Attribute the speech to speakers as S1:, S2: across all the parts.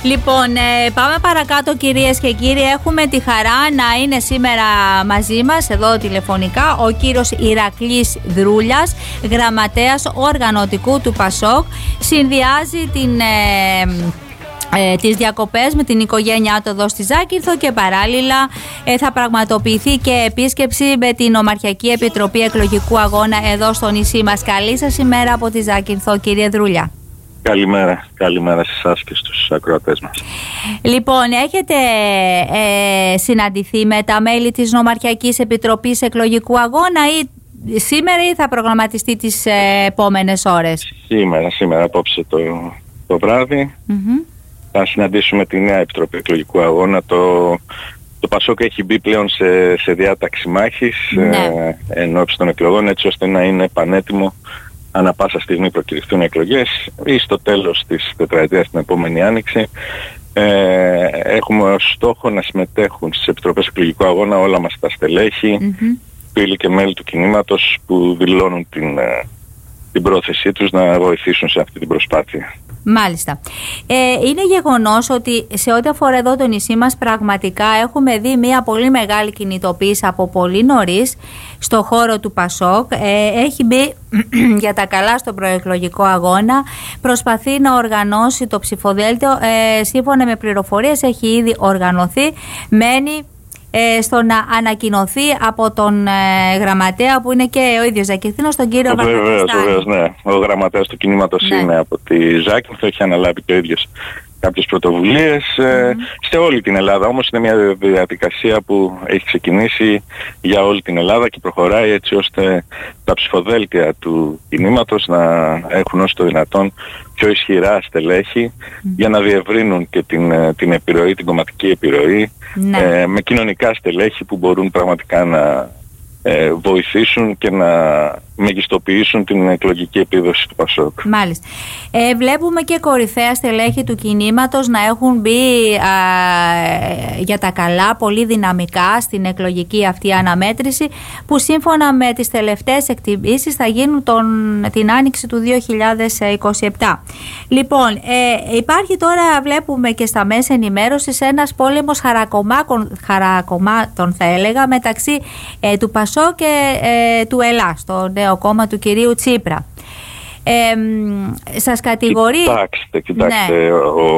S1: Λοιπόν, πάμε παρακάτω, κυρίες και κύριοι. Έχουμε τη χαρά να είναι σήμερα μαζί μας εδώ τηλεφωνικά ο κύριος Ηρακλής Δρούλιας, γραμματέας οργανωτικού του ΠΑΣΟΚ. Συνδυάζει τις διακοπές με την οικογένειά του εδώ στη Ζάκυνθο και παράλληλα θα πραγματοποιηθεί και επίσκεψη με την Ομαρχιακή Επιτροπή Εκλογικού Αγώνα εδώ στο νησί μας. Καλή σας ημέρα από τη Ζάκυνθο, κύριε Δρούλια.
S2: Καλημέρα σε εσάς και στους ακροατές μας.
S1: Λοιπόν, έχετε συναντηθεί με τα μέλη της Νομαρχιακής Επιτροπής Εκλογικού Αγώνα σήμερα ή θα προγραμματιστεί τις επόμενες ώρες?
S2: Σήμερα απόψε το βράδυ. Θα συναντήσουμε τη νέα Επιτροπή Εκλογικού Αγώνα. Το ΠΑΣΟΚ έχει μπει πλέον σε διάταξη μάχης ενώπιση των εκλογών, έτσι ώστε να είναι πανέτοιμο ανά πάσα στιγμή προκηρυχθούν εκλογές ή στο τέλος της τετραετίας την επόμενη άνοιξη. Έχουμε ως στόχο να συμμετέχουν στις Επιτροπές Εκλογικού Αγώνα όλα μας τα στελέχη, φίλοι και μέλη του κινήματος που δηλώνουν την πρόθεσή τους να βοηθήσουν σε αυτή την προσπάθεια.
S1: Μάλιστα. Είναι γεγονός ότι σε ό,τι αφορά εδώ το νησί μας πραγματικά έχουμε δει μια πολύ μεγάλη κινητοποίηση από πολύ νωρίς στο χώρο του ΠΑΣΟΚ. Έχει μπει για τα καλά στον προεκλογικό αγώνα, προσπαθεί να οργανώσει το ψηφοδέλτιο, σύμφωνα με πληροφορίες έχει ήδη οργανωθεί, μένει στο να ανακοινωθεί από τον γραμματέα που είναι και ο ίδιος Ζακυνθήνος, τον κύριο Βαρδακιστάνη.
S2: Βεβαίως, ναι. Ο γραμματέας του κινήματος είναι από τη Ζάκυνθο, έχει αναλάβει και ο ίδιος κάποιες πρωτοβουλίες σε όλη την Ελλάδα. Όμως είναι μια διαδικασία που έχει ξεκινήσει για όλη την Ελλάδα και προχωράει έτσι ώστε τα ψηφοδέλτια του κινήματος να έχουν όσο το δυνατόν πιο ισχυρά στελέχη για να διευρύνουν και την επιρροή, την κομματική επιρροή με κοινωνικά στελέχη που μπορούν πραγματικά να βοηθήσουν και να μεγιστοποιήσουν την εκλογική επίδοση του ΠΑΣΟΚ.
S1: Μάλιστα. Βλέπουμε και κορυφαία στελέχη του κινήματος να έχουν μπει για τα καλά πολύ δυναμικά στην εκλογική αυτή αναμέτρηση που σύμφωνα με τις τελευταίες εκτιμήσεις θα γίνουν την άνοιξη του 2027. Λοιπόν, υπάρχει τώρα, βλέπουμε και στα μέσα ενημέρωσης, ένας πόλεμος χαρακομμάτων θα έλεγα μεταξύ του ΠΑΣΟΚ και του ΕΛΑ, το νέο κόμμα του κυρίου Τσίπρα. Σας κατηγορεί...
S2: Κοιτάξτε,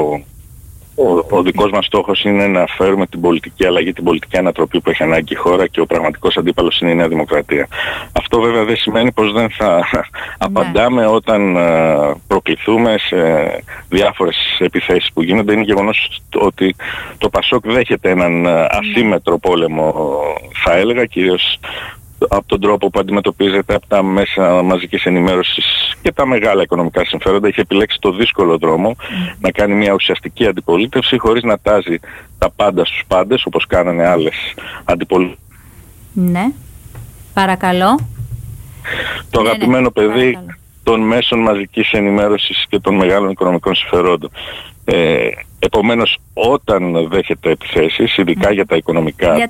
S2: ο δικός μας στόχος είναι να φέρουμε την πολιτική αλλαγή, την πολιτική ανατροπή που έχει ανάγκη η χώρα και ο πραγματικός αντίπαλος είναι η Νέα Δημοκρατία. Αυτό βέβαια δεν σημαίνει πως δεν θα απαντάμε όταν προκληθούμε σε διάφορες επιθέσεις που γίνονται. Είναι γεγονός ότι το ΠΑΣΟΚ δέχεται έναν ασύμμετρο πόλεμο, θα έλεγα, κυρίως από τον τρόπο που αντιμετωπίζεται από τα μέσα μαζικής ενημέρωσης και τα μεγάλα οικονομικά συμφέροντα. Έχει επιλέξει το δύσκολο δρόμο να κάνει μια ουσιαστική αντιπολίτευση χωρίς να τάζει τα πάντα στους πάντες όπως κάνανε άλλες αντιπολίτευσεις.
S1: Ναι, παρακαλώ.
S2: Το αγαπημένο παιδί των μέσων μαζικής ενημέρωσης και των μεγάλων οικονομικών συμφερόντων. Επομένως, όταν δέχεται επιθέσεις, ειδικά για τα οικονομικά,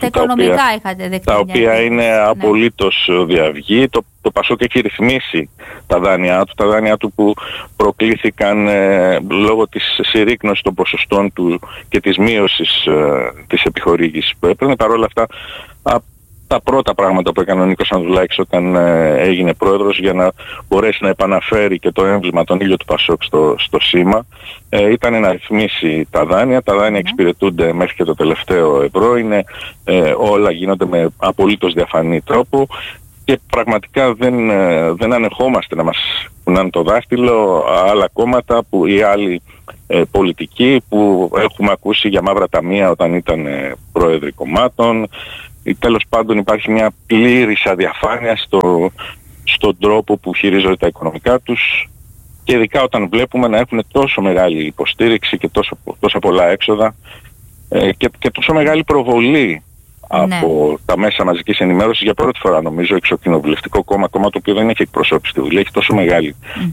S2: τα οποία είναι απολύτως διαυγή, το ΠΑΣΟΚ έχει ρυθμίσει τα δάνειά του που προκλήθηκαν λόγω της συρρίκνωσης των ποσοστών του και της μείωσης της επιχορήγησης που έπαιρνε. Παρ' όλα αυτά, τα πρώτα πράγματα που έκανε ο Νίκος Ανδρουλάκης όταν έγινε πρόεδρος για να μπορέσει να επαναφέρει και το έμβλημα τον ήλιο του ΠΑΣΟΚ στο σήμα ήταν να ρυθμίσει τα δάνεια. Τα δάνεια εξυπηρετούνται μέχρι και το τελευταίο ευρώ. Όλα γίνονται με απολύτως διαφανή τρόπο και πραγματικά δεν ανεχόμαστε να μας κουνάνε το δάχτυλο άλλα κόμματα ή άλλοι πολιτικοί που έχουμε ακούσει για μαύρα ταμεία όταν ήταν πρόεδροι κομμάτων. Τέλος πάντων υπάρχει μια πλήρης αδιαφάνεια στον τρόπο που χειρίζονται τα οικονομικά τους και ειδικά όταν βλέπουμε να έχουν τόσο μεγάλη υποστήριξη και τόσα πολλά έξοδα και τόσο μεγάλη προβολή από τα μέσα μαζικής ενημέρωσης για πρώτη φορά νομίζω εξοκοινοβουλευτικό κόμμα το οποίο δεν έχει εκπροσώπηση στη Βουλή, έχει τόσο μεγάλη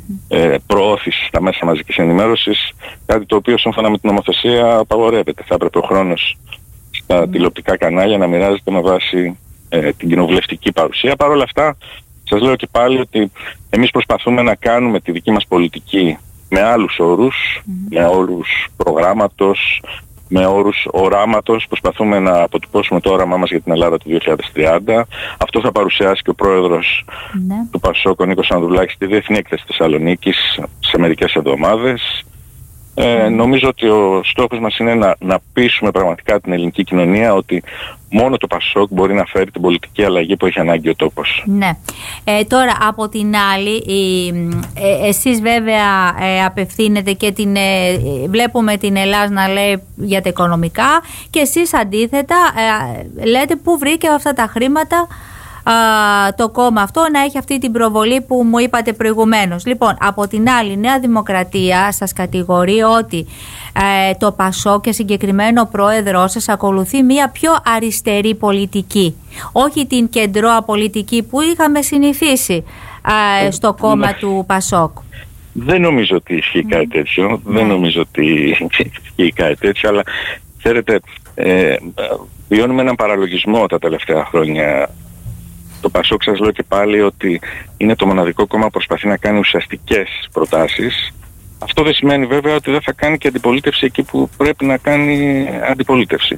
S2: προώθηση στα μέσα μαζικής ενημέρωσης, κάτι το οποίο σύμφωνα με την νομοθεσία απαγορεύεται. Θα έπρεπε ο χρόνος στα τηλεοπτικά κανάλια να μοιράζεται με βάση την κοινοβουλευτική παρουσία. Παρ' όλα αυτά, σας λέω και πάλι ότι εμείς προσπαθούμε να κάνουμε τη δική μας πολιτική με άλλους όρους, με όρους προγράμματος, με όρους οράματος. Προσπαθούμε να αποτυπώσουμε το όραμά μας για την Ελλάδα του 2030. Αυτό θα παρουσιάσει και ο πρόεδρος του ΠΑΣΟΚ, ο Νίκος Ανδρουλάκης, στη Διεθνή Έκθεση Θεσσαλονίκης σε μερικές εβδομάδες. Νομίζω ότι ο στόχος μας είναι να πείσουμε πραγματικά την ελληνική κοινωνία ότι μόνο το ΠΑΣΟΚ μπορεί να φέρει την πολιτική αλλαγή που έχει ανάγκη ο τόπος.
S1: Ναι. Τώρα από την άλλη, εσείς βέβαια απευθύνετε και βλέπουμε την Ελλάδα να λέει για τα οικονομικά και εσείς αντίθετα λέτε πού βρήκε αυτά τα χρήματα το κόμμα αυτό να έχει αυτή την προβολή που μου είπατε προηγουμένως. Λοιπόν, από την άλλη, η Νέα Δημοκρατία σας κατηγορεί ότι το ΠΑΣΟΚ και συγκεκριμένο ο πρόεδρος σας ακολουθεί μια πιο αριστερή πολιτική, όχι την κεντρώα πολιτική που είχαμε συνηθίσει στο κόμμα του ΠΑΣΟΚ.
S2: Δεν νομίζω ότι ισχύει κάτι τέτοιο. Δεν νομίζω ότι ισχύει κάτι τέτοιο, αλλά ξέρετε, βιώνουμε έναν παραλογισμό τα τελευταία χρόνια. Το ΠΑΣΟΚ, σας λέω και πάλι, ότι είναι το μοναδικό κόμμα που προσπαθεί να κάνει ουσιαστικές προτάσεις. Αυτό δεν σημαίνει βέβαια ότι δεν θα κάνει και αντιπολίτευση εκεί που πρέπει να κάνει αντιπολίτευση.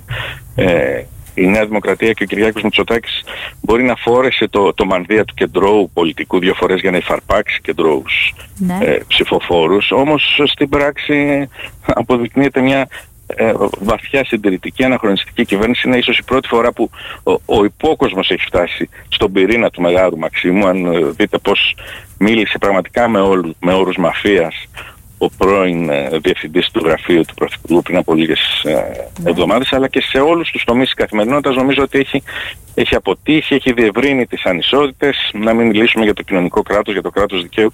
S2: Η Νέα Δημοκρατία και ο Κυριάκος Μητσοτάκης μπορεί να φόρεσε το μανδύα του κεντρώου πολιτικού 2 φορές για να υφαρπάξει κεντρώους ψηφοφόρους, όμως στην πράξη αποδεικνύεται μια βαθιά συντηρητική αναχρονιστική κυβέρνηση. Είναι ίσως η πρώτη φορά που ο υπόκοσμος έχει φτάσει στον πυρήνα του Μεγάλου Μαξίμου. Αν δείτε πως μίλησε πραγματικά με όρους μαφίας ο πρώην διευθυντής του γραφείου του Πρωθυπουργού πριν από λίγες εβδομάδες, αλλά και σε όλους τους τομείς της καθημερινότητας νομίζω ότι έχει αποτύχει, έχει διευρύνει τις ανισότητες, να μην μιλήσουμε για το κοινωνικό κράτος, για το κράτος δικαίου.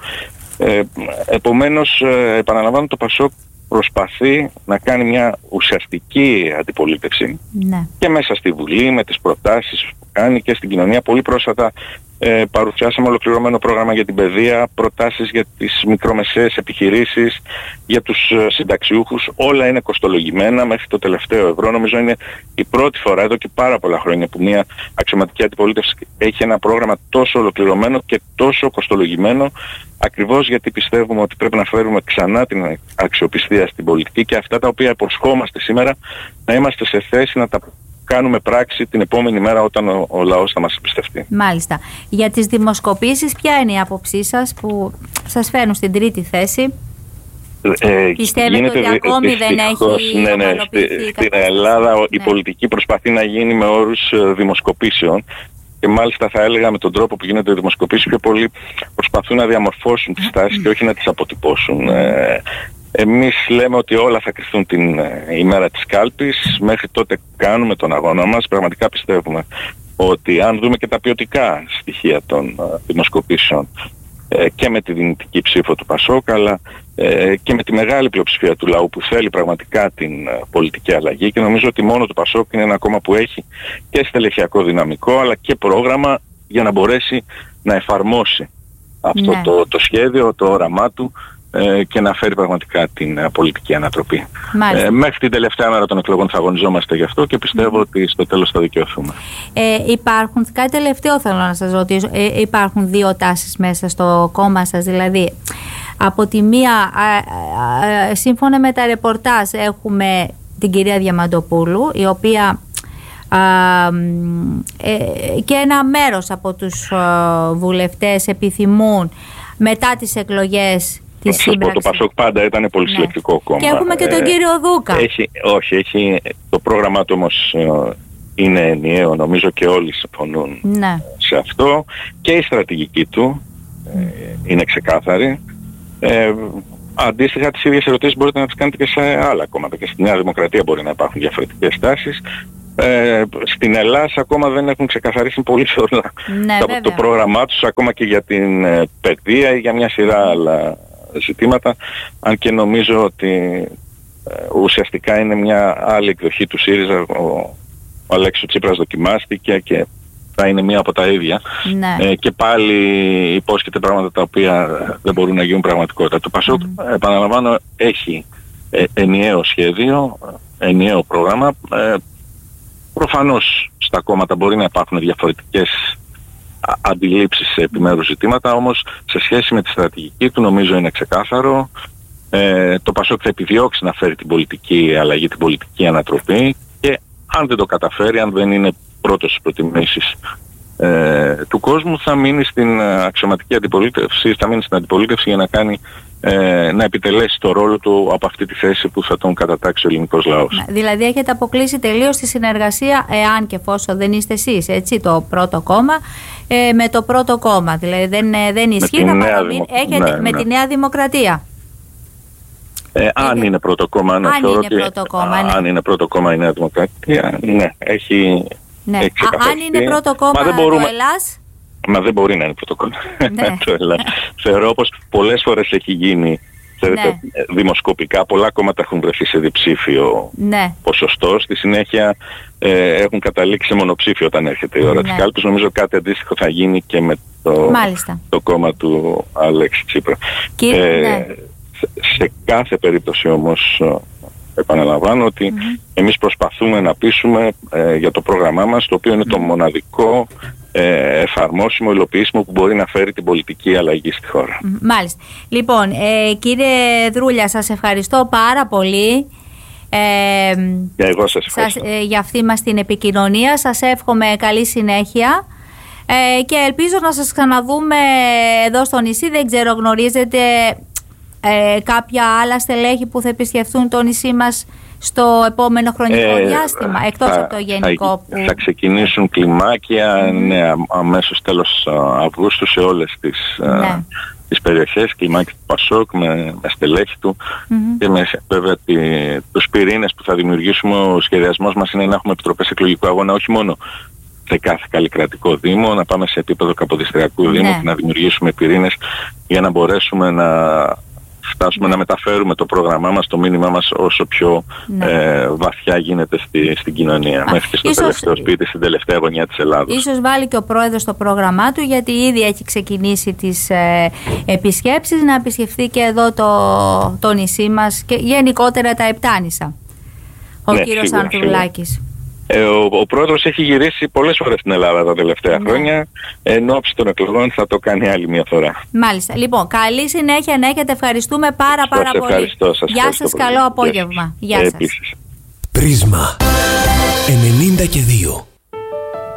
S2: Επομένως, επαναλαμβάνω, το ΠΑΣΟΚ προσπαθεί να κάνει μια ουσιαστική αντιπολίτευση και μέσα στη Βουλή με τις προτάσεις που κάνει και στην κοινωνία. Πολύ πρόσφατα παρουσιάσαμε ολοκληρωμένο πρόγραμμα για την παιδεία, προτάσεις για τις μικρομεσαίες επιχειρήσεις, για τους συνταξιούχους. Όλα είναι κοστολογημένα μέχρι το τελευταίο ευρώ. Νομίζω είναι η πρώτη φορά εδώ και πάρα πολλά χρόνια που μια αξιωματική αντιπολίτευση έχει ένα πρόγραμμα τόσο ολοκληρωμένο και τόσο κοστολογημένο, ακριβώς γιατί πιστεύουμε ότι πρέπει να φέρουμε ξανά την αξιοπιστία στην πολιτική και αυτά τα οποία υποσχόμαστε σήμερα να είμαστε σε θέση να τα κάνουμε πράξη την επόμενη μέρα όταν ο λαός θα μας εμπιστευτεί.
S1: Μάλιστα. Για τις δημοσκοπήσεις, ποια είναι η άποψή σας που σας φέρνουν στην τρίτη θέση? Πιστεύετε ότι ακόμη δεν έχει ομαλοποιηθεί?
S2: Στην Ελλάδα η πολιτική προσπαθεί να γίνει με όρους δημοσκοπήσεων και μάλιστα θα έλεγα με τον τρόπο που γίνεται οι δημοσκοπήσεις πιο πολύ προσπαθούν να διαμορφώσουν τις τάσεις και όχι να τις αποτυπώσουν. Εμείς λέμε ότι όλα θα κρυφθούν την ημέρα της κάλπης. Μέχρι τότε κάνουμε τον αγώνα μας. Πραγματικά πιστεύουμε ότι αν δούμε και τα ποιοτικά στοιχεία των δημοσκοπήσεων και με τη δυνητική ψήφο του ΠΑΣΟΚ, αλλά και με τη μεγάλη πλειοψηφία του λαού που θέλει πραγματικά την πολιτική αλλαγή, και νομίζω ότι μόνο το ΠΑΣΟΚ είναι ένα κόμμα που έχει και στελεχειακό δυναμικό αλλά και πρόγραμμα για να μπορέσει να εφαρμόσει αυτό το σχέδιο, το όραμά του και να φέρει πραγματικά την πολιτική ανατροπή. Μέχρι την τελευταία μέρα των εκλογών θα αγωνιζόμαστε γι' αυτό και πιστεύω ότι στο τέλος θα δικαιωθούμε.
S1: Υπάρχουν, κάτι τελευταίο θέλω να σας ρωτήσω, υπάρχουν δύο τάσεις μέσα στο κόμμα σας, δηλαδή από τη μία σύμφωνα με τα ρεπορτάζ έχουμε την κυρία Διαμαντοπούλου, η οποία και ένα μέρος από τους βουλευτές επιθυμούν μετά τις εκλογές τη σύμπραξη.
S2: Το ΠΑΣΟΚ πάντα ήταν πολυσυλλεκτικό κόμμα.
S1: Και έχουμε και τον κύριο Δούκα.
S2: Έχει, το πρόγραμμά του όμως είναι ενιαίο, νομίζω και όλοι συμφωνούν σε αυτό, και η στρατηγική του είναι ξεκάθαρη. Αντίστοιχα τις ίδιες ερωτήσεις μπορείτε να τις κάνετε και σε άλλα κόμματα, και στη Νέα Δημοκρατία μπορεί να υπάρχουν διαφορετικές τάσεις. Στην Ελλάδα ακόμα δεν έχουν ξεκαθαρίσει πολύ όλα το πρόγραμμά τους, ακόμα και για την παιδεία ή για μια σειρά άλλα ζητήματα, αν και νομίζω ότι ουσιαστικά είναι μια άλλη εκδοχή του ΣΥΡΙΖΑ. Ο Αλέξης Τσίπρας δοκιμάστηκε και θα είναι μία από τα ίδια, και πάλι υπόσχεται πράγματα τα οποία δεν μπορούν να γίνουν πραγματικότητα. Το ΠΑΣΟΚ, επαναλαμβάνω, έχει ενιαίο σχέδιο, ενιαίο πρόγραμμα. Προφανώς στα κόμματα μπορεί να υπάρχουν διαφορετικές αντιλήψεις σε επιμέρους ζητήματα, όμως σε σχέση με τη στρατηγική του νομίζω είναι ξεκάθαρο. το ΠΑΣΟΚ θα επιδιώξει να φέρει την πολιτική αλλαγή, την πολιτική ανατροπή, και αν δεν το καταφέρει, αν δεν είναι πρώτος στις προτιμήσεις του κόσμου, θα μείνει στην αξιωματική αντιπολίτευση, θα μείνει στην αντιπολίτευση για να κάνει, να επιτελέσει το ρόλο του από αυτή τη θέση που θα τον κατατάξει ο ελληνικός λαός.
S1: Δηλαδή έχετε αποκλείσει τελείως τη συνεργασία, εάν και εφόσον δεν είστε εσείς, έτσι, το πρώτο κόμμα, με το πρώτο κόμμα. Δηλαδή δεν ισχύει να παραμείνει, έχετε με τη Νέα Δημοκρατία.
S2: Αν είναι πρώτο κόμμα, αν είναι πρώτο κόμμα η Νέα Δημοκρατία, ναι, έχει...
S1: Ναι. Αν είναι πρώτο κόμμα το Ελλάς...
S2: Μα δεν μπορεί να είναι πρώτο κόμμα το Ελλάς. Θεωρώ πως πολλές φορές έχει γίνει, δημοσκοπικά, πολλά κόμματα έχουν βρεθεί σε διψήφιο ποσοστό. Στη συνέχεια έχουν καταλήξει σε μονοψήφιο όταν έρχεται η ώρα της κάλπης. Νομίζω κάτι αντίστοιχο θα γίνει και με το κόμμα του Αλέξη Τσίπρα. Σε κάθε περίπτωση όμως, επαναλαμβάνω ότι εμείς προσπαθούμε να πείσουμε για το πρόγραμμά μας, το οποίο είναι το μοναδικό εφαρμόσιμο, υλοποιήσιμο που μπορεί να φέρει την πολιτική αλλαγή στη χώρα.
S1: Μάλιστα. Λοιπόν, κύριε Δρούλια, σας ευχαριστώ πάρα πολύ
S2: και εγώ σας ευχαριστώ
S1: για αυτή μας την επικοινωνία. Σας εύχομαι καλή συνέχεια και ελπίζω να σας ξαναδούμε εδώ στο νησί. Δεν ξέρω, γνωρίζετε κάποια άλλα στελέχη που θα επισκεφθούν το νησί μας στο επόμενο χρονικό διάστημα, εκτός από το γενικό που...
S2: Θα ξεκινήσουν κλιμάκια αμέσως τέλος Αυγούστου σε όλες τις περιοχές, κλιμάκια του ΠΑΣΟΚ με στελέχη του και με βέβαια τους πυρήνες που θα δημιουργήσουμε. Ο σχεδιασμός μας είναι να έχουμε επιτροπές εκλογικού αγώνα όχι μόνο σε κάθε καλλικρατικό δήμο, να πάμε σε επίπεδο καποδιστριακού δήμου και να δημιουργήσουμε πυρήνες για να μπορέσουμε να φτάσουμε να μεταφέρουμε το πρόγραμμά μας, το μήνυμά μας όσο πιο βαθιά γίνεται στην κοινωνία, μέχρι και στο τελευταίο σπίτι, στην τελευταία γωνιά της Ελλάδος. Ίσως
S1: βάλει και ο πρόεδρος το πρόγραμμά του, γιατί ήδη έχει ξεκινήσει τις επισκέψεις, να επισκεφθεί και εδώ το νησί μας και γενικότερα τα Επτάνησα. Ο κύριος Ανδρουλάκης.
S2: Ο πρόεδρος έχει γυρίσει πολλές φορές στην Ελλάδα τα τελευταία χρόνια. Εν ώψη των εκλογών θα το κάνει άλλη μια φορά.
S1: Μάλιστα. Λοιπόν, καλή συνέχεια να έχετε. Ευχαριστούμε πάρα πολύ.
S2: Ευχαριστώ.
S1: Γεια σας, καλό απόγευμα. Γεια σας.
S2: Επίσης.
S3: Πρίσμα 92.